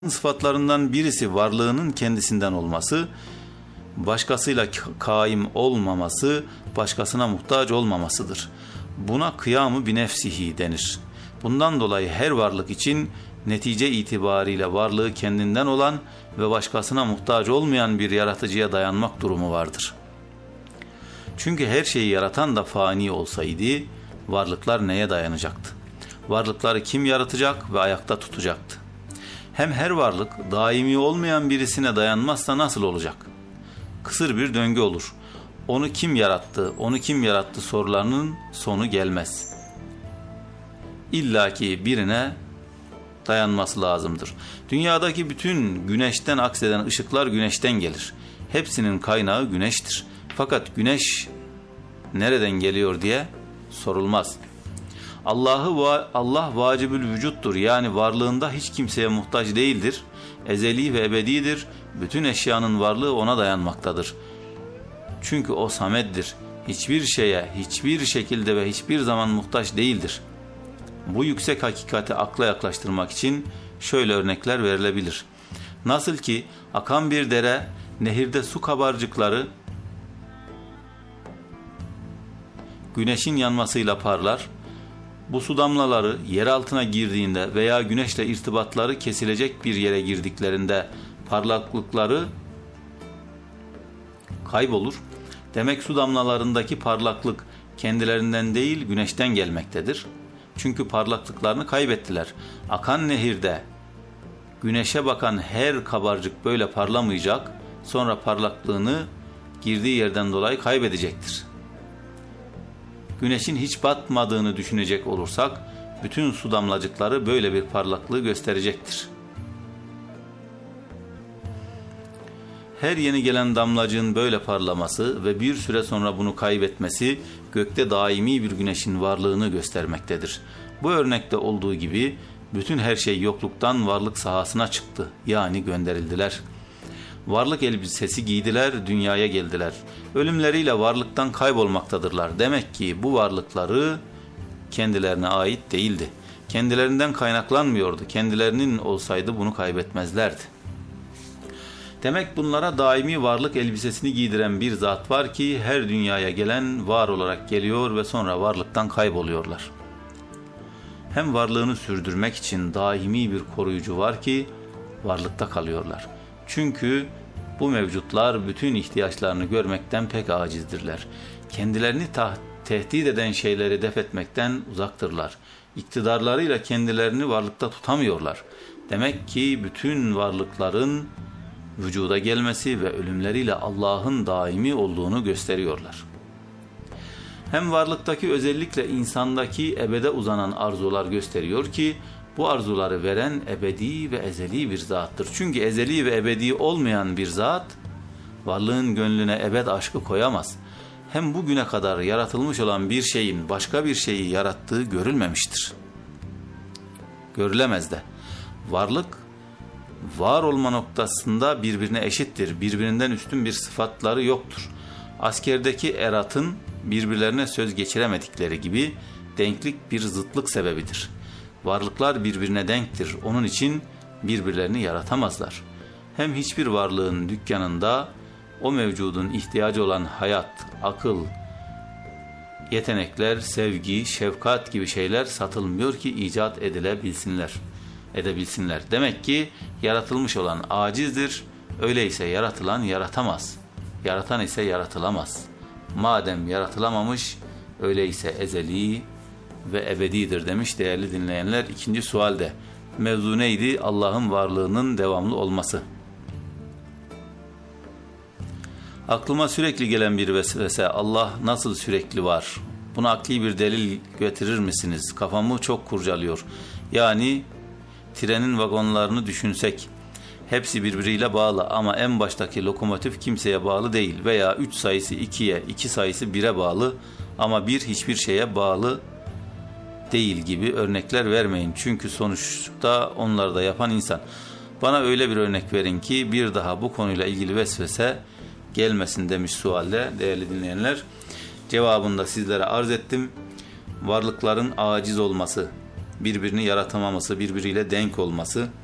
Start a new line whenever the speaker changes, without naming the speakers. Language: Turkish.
Sıfatlarından birisi varlığının kendisinden olması, başkasıyla kaim olmaması, başkasına muhtaç olmamasıdır. Buna kıyam-ı binefsihi denir. Bundan dolayı her varlık için netice itibariyle varlığı kendinden olan ve başkasına muhtaç olmayan bir yaratıcıya dayanmak durumu vardır. Çünkü her şeyi yaratan da fani olsaydı, varlıklar neye dayanacaktı? Varlıkları kim yaratacak ve ayakta tutacaktı? Hem her varlık daimi olmayan birisine dayanmazsa nasıl olacak? Kısır bir döngü olur. Onu kim yarattı sorularının sonu gelmez. İlla ki birine dayanması lazımdır. Dünyadaki bütün güneşten akseden ışıklar güneşten gelir. Hepsinin kaynağı güneştir. Fakat güneş nereden geliyor diye sorulmaz. Allah vacibül vücuttur, yani varlığında hiç kimseye muhtaç değildir. Ezeli ve ebedidir. Bütün eşyanın varlığı ona dayanmaktadır. Çünkü o sameddir. Hiçbir şeye, hiçbir şekilde ve hiçbir zaman muhtaç değildir. Bu yüksek hakikati akla yaklaştırmak için şöyle örnekler verilebilir. Nasıl ki akan bir dere, nehirde su kabarcıkları güneşin yanmasıyla parlar. Bu su damlaları yer altına girdiğinde veya güneşle irtibatları kesilecek bir yere girdiklerinde parlaklıkları kaybolur. Demek su damlalarındaki parlaklık kendilerinden değil güneşten gelmektedir. Çünkü parlaklıklarını kaybettiler. Akan nehirde güneşe bakan her kabarcık böyle parlamayacak, sonra parlaklığını girdiği yerden dolayı kaybedecektir. Güneşin hiç batmadığını düşünecek olursak, bütün su damlacıkları böyle bir parlaklığı gösterecektir. Her yeni gelen damlacığın böyle parlaması ve bir süre sonra bunu kaybetmesi, gökte daimi bir güneşin varlığını göstermektedir. Bu örnekte olduğu gibi, bütün her şey yokluktan varlık sahasına çıktı, yani gönderildiler. Varlık elbisesi giydiler, dünyaya geldiler. Ölümleriyle varlıktan kaybolmaktadırlar. Demek ki bu varlıkları kendilerine ait değildi. Kendilerinden kaynaklanmıyordu. Kendilerinin olsaydı bunu kaybetmezlerdi. Demek bunlara daimi varlık elbisesini giydiren bir zat var ki her dünyaya gelen var olarak geliyor ve sonra varlıktan kayboluyorlar. Hem varlığını sürdürmek için daimi bir koruyucu var ki varlıkta kalıyorlar. Çünkü bu mevcutlar bütün ihtiyaçlarını görmekten pek acizdirler. Kendilerini tehdit eden şeyleri def etmekten uzaktırlar. İktidarlarıyla kendilerini varlıkta tutamıyorlar. Demek ki bütün varlıkların vücuda gelmesi ve ölümleriyle Allah'ın daimi olduğunu gösteriyorlar. Hem varlıktaki özellikle insandaki ebede uzanan arzular gösteriyor ki bu arzuları veren ebedi ve ezeli bir zattır. Çünkü ezeli ve ebedi olmayan bir zat varlığın gönlüne ebed aşkı koyamaz. Hem bugüne kadar yaratılmış olan bir şeyin başka bir şeyi yarattığı görülmemiştir. Görülemez de. Varlık var olma noktasında birbirine eşittir. Birbirinden üstün bir sıfatları yoktur. Askerdeki eratın birbirlerine söz geçiremedikleri gibi denklik bir zıtlık sebebidir. Varlıklar birbirine denktir. Onun için birbirlerini yaratamazlar. Hem hiçbir varlığın dükkanında o mevcudun ihtiyacı olan hayat, akıl, yetenekler, sevgi, şefkat gibi şeyler satılmıyor ki icat edebilsinler. Demek ki yaratılmış olan acizdir. Öyleyse yaratılan yaratamaz. Yaratan ise yaratılamaz. Madem yaratılamamış, öyleyse ezeli ve ebedidir demiş değerli dinleyenler. İkinci sualde mevzu neydi? Allah'ın varlığının devamlı olması. Aklıma sürekli gelen bir vesvese, Allah nasıl sürekli var? Buna akli bir delil getirir misiniz? Kafamı çok kurcalıyor. Yani trenin vagonlarını düşünsek, hepsi birbiriyle bağlı ama en baştaki lokomotif kimseye bağlı değil veya 3 sayısı 2'ye, 2 sayısı 1'e bağlı ama 1 hiçbir şeye bağlı değil gibi örnekler vermeyin. Çünkü sonuçta onları da yapan insan. Bana öyle bir örnek verin ki bir daha bu konuyla ilgili vesvese gelmesin demiş sualde değerli dinleyenler. Cevabını da sizlere arz ettim. Varlıkların aciz olması, birbirini yaratamaması, birbiriyle denk olması,